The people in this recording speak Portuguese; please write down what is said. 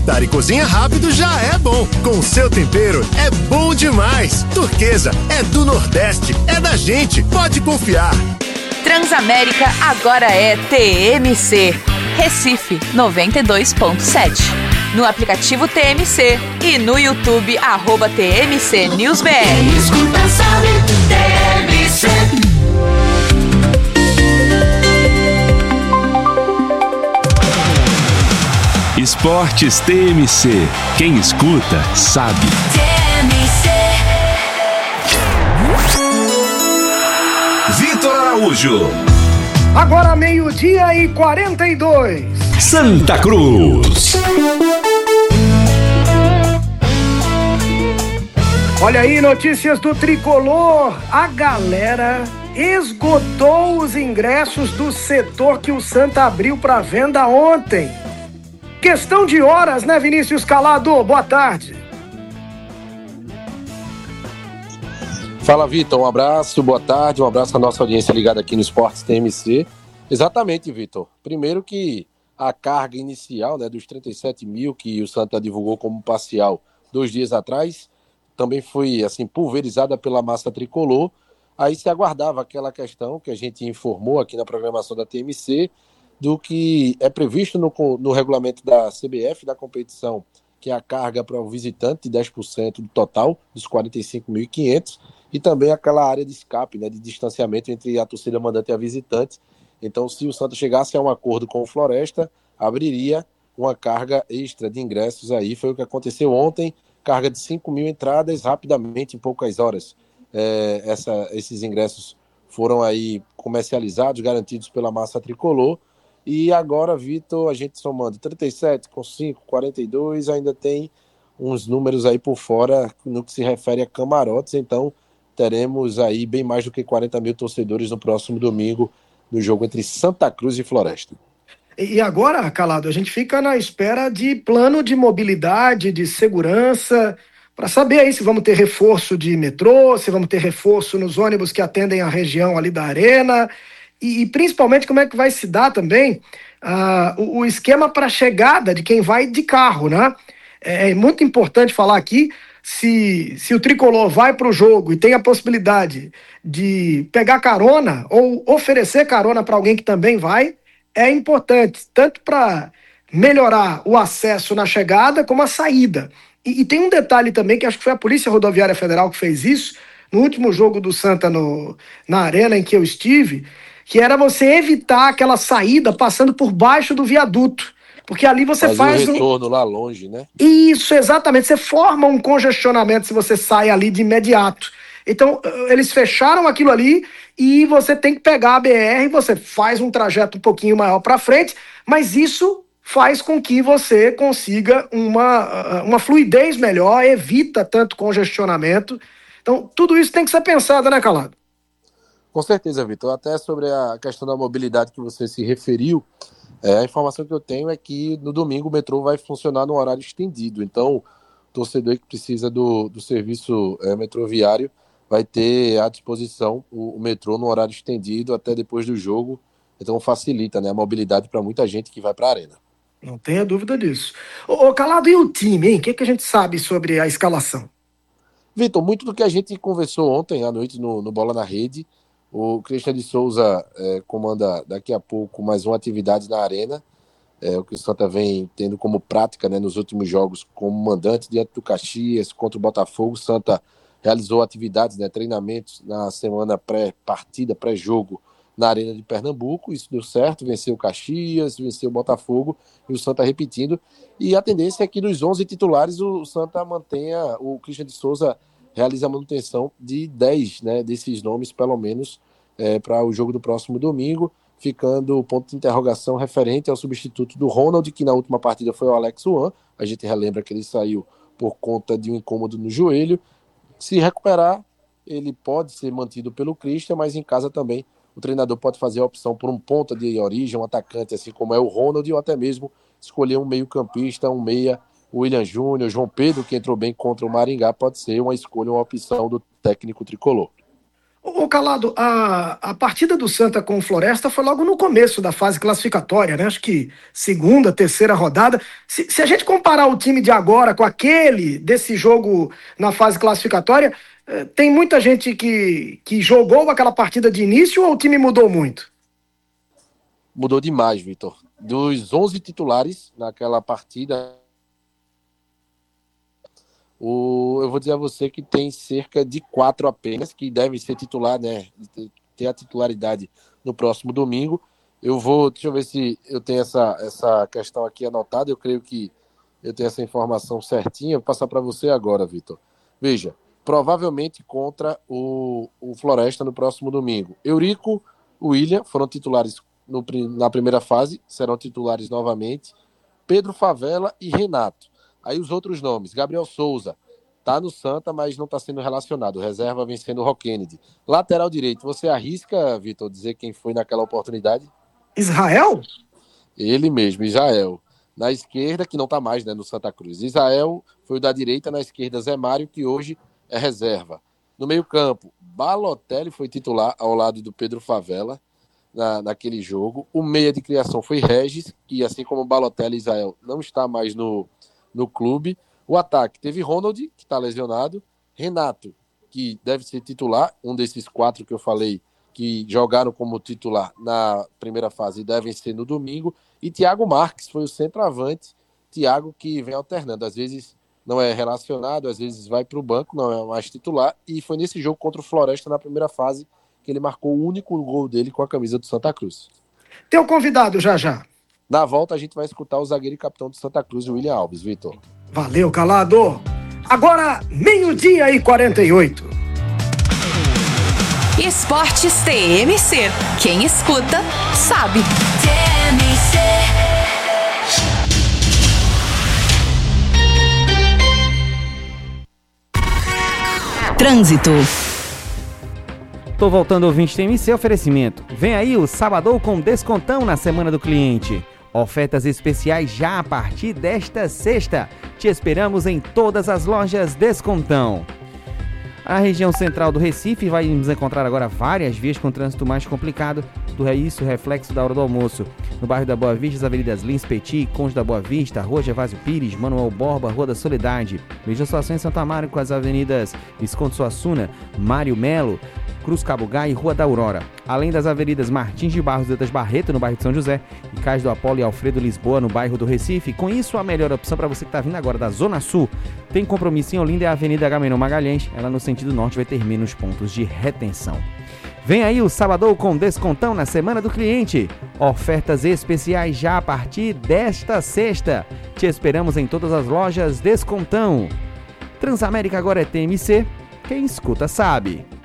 fritar e cozinha rápido já é bom. Com seu tempero é bom demais. Turquesa é do Nordeste, é da gente, pode confiar. Transamérica agora é TMC. Recife 92.7. No aplicativo TMC e no YouTube @TMC News BR. Quem escuta sabe, TMC. Esportes TMC. Quem escuta sabe. TMC. Vitor Araújo. Agora 12:42. Santa Cruz. Olha aí, notícias do Tricolor. A galera esgotou os ingressos do setor que o Santa abriu para venda ontem. Questão de horas, né, Vinícius Calado? Boa tarde. Fala, Vitor. Um abraço, boa tarde. Um abraço à nossa audiência ligada aqui no Esportes TMC. Exatamente, Vitor. Primeiro que a carga inicial, né, dos 37 mil que o Santa divulgou como parcial 2 dias atrás, também foi assim pulverizada pela massa tricolor. Aí se aguardava aquela questão que a gente informou aqui na programação da TMC, do que é previsto no regulamento da CBF, da competição, que é a carga para o visitante de 10% do total, dos 45.500, e também aquela área de escape, né, de distanciamento entre a torcida mandante e a visitante. Então, se o Santa chegasse a um acordo com o Floresta, abriria uma carga extra de ingressos aí. Foi o que aconteceu ontem, carga de 5 mil entradas rapidamente, em poucas horas. Esses ingressos foram aí comercializados, garantidos pela massa tricolor. E agora, Vitor, a gente somando 37 com 5, 42, ainda tem uns números aí por fora no que se refere a camarotes. Então, teremos aí bem mais do que 40 mil torcedores no próximo domingo, no jogo entre Santa Cruz e Floresta. E agora, Calado, a gente fica na espera de plano de mobilidade, de segurança, para saber aí se vamos ter reforço de metrô, se vamos ter reforço nos ônibus que atendem a região ali da arena, e principalmente como é que vai se dar também o esquema para a chegada de quem vai de carro, né? É muito importante falar aqui, se o Tricolor vai para o jogo e tem a possibilidade de pegar carona ou oferecer carona para alguém que também vai, é importante, tanto para melhorar o acesso na chegada como a saída. E tem um detalhe também, que acho que foi a Polícia Rodoviária Federal que fez isso, no último jogo do Santa na arena em que eu estive, que era você evitar aquela saída passando por baixo do viaduto. Porque ali você faz um retorno lá longe, né? Isso, exatamente. Você forma um congestionamento se você sai ali de imediato. Então, eles fecharam aquilo ali e você tem que pegar a BR, você faz um trajeto um pouquinho maior para frente, mas isso faz com que você consiga uma fluidez melhor, evita tanto congestionamento. Então, tudo isso tem que ser pensado, né, Calado? Com certeza, Vitor. Até sobre a questão da mobilidade que você se referiu, a informação que eu tenho é que no domingo o metrô vai funcionar no horário estendido. Então, o torcedor que precisa do serviço metroviário vai ter à disposição o metrô no horário estendido até depois do jogo. Então, facilita, né, a mobilidade para muita gente que vai para a arena. Não tenha dúvida disso. Ô, Calado, e o time, hein? O que a gente sabe sobre a escalação? Vitor, muito do que a gente conversou ontem à noite no Bola na Rede, o Christian de Souza comanda daqui a pouco mais uma atividade na arena, o que o Santa vem tendo como prática, né, nos últimos jogos como mandante diante do Caxias, contra o Botafogo. O Santa realizou atividades, né, treinamentos na semana pré-partida, pré-jogo na Arena de Pernambuco. Isso deu certo, venceu o Caxias, venceu o Botafogo, e o Santa repetindo. E a tendência é que dos 11 titulares o Santa mantenha, o Christian de Souza realiza a manutenção de 10, né, desses nomes, pelo menos, para o jogo do próximo domingo, ficando o ponto de interrogação referente ao substituto do Ronald, que na última partida foi o Alex Uan. A gente relembra que ele saiu por conta de um incômodo no joelho. Se recuperar, ele pode ser mantido pelo Christian, mas em casa também o treinador pode fazer a opção por um ponta de origem, um atacante, assim como é o Ronald, ou até mesmo escolher um meio-campista, um meia, o William Júnior, João Pedro, que entrou bem contra o Maringá, pode ser uma escolha, uma opção do técnico tricolor. Ô Calado, a partida do Santa com o Floresta foi logo no começo da fase classificatória, né? Acho que segunda, terceira rodada. Se a gente comparar o time de agora com aquele desse jogo na fase classificatória, tem muita gente que jogou aquela partida de início ou o time mudou muito? Mudou demais, Vitor. Dos 11 titulares naquela partida, eu vou dizer a você que tem cerca de 4 apenas que devem ser titular, né? Ter a titularidade no próximo domingo. Deixa eu ver se eu tenho essa questão aqui anotada. Eu creio que eu tenho essa informação certinha. Vou passar para você agora, Vitor. Veja, provavelmente contra o Floresta no próximo domingo. Eurico, William foram titulares na primeira fase, serão titulares novamente. Pedro Favela e Renato. Aí os outros nomes, Gabriel Souza, tá no Santa, mas não está sendo relacionado. Reserva vem sendo o Rock Kennedy. Lateral direito, você arrisca, Vitor, dizer quem foi naquela oportunidade? Israel? Ele mesmo, Israel. Na esquerda, que não está mais, né, no Santa Cruz. Israel foi o da direita, na esquerda Zé Mário, que hoje é reserva. No meio-campo, Balotelli foi titular ao lado do Pedro Favela naquele jogo. O meia de criação foi Regis, que assim como Balotelli e Israel não está mais no clube. O ataque teve Ronald, que está lesionado, Renato, que deve ser titular, um desses 4 que eu falei que jogaram como titular na primeira fase e devem ser no domingo, e Thiago Marques foi o centroavante. Thiago que vem alternando, às vezes não é relacionado, às vezes vai para o banco, não é mais titular, e foi nesse jogo contra o Floresta na primeira fase que ele marcou o único gol dele com a camisa do Santa Cruz. Teu convidado já. Na volta a gente vai escutar o zagueiro e capitão do Santa Cruz, o William Alves, Vitor. Valeu, Calado. Agora, 12:48. Esportes TMC. Quem escuta, sabe. TMC. Trânsito. Tô voltando, ouvinte TMC, oferecimento. Vem aí o Sabadão com descontão na Semana do Cliente. Ofertas especiais já a partir desta sexta. Te esperamos em todas as lojas Descontão. A região central do Recife vai nos encontrar agora várias vias com trânsito mais complicado. Isso reflexo da hora do almoço. No bairro da Boa Vista, as avenidas Lins Petit, Conde da Boa Vista, Rua Gervásio Pires, Manuel Borba, Rua da Soledade. Mesma situação em Santo Amaro com as avenidas Visconde Suassuna, Mário Melo, Cruz Cabugá e Rua da Aurora. Além das avenidas Martins de Barros e das Barreto, no bairro de São José, e Cais do Apolo e Alfredo Lisboa, no bairro do Recife. Com isso, a melhor opção para você que está vindo agora da Zona Sul. Tem compromisso em Olinda, é a Avenida Agamenon Magalhães. Ela no sentido norte vai ter menos pontos de retenção. Vem aí o Sabadão com descontão na Semana do Cliente. Ofertas especiais já a partir desta sexta. Te esperamos em todas as lojas Descontão. Transamérica agora é TMC. Quem escuta sabe.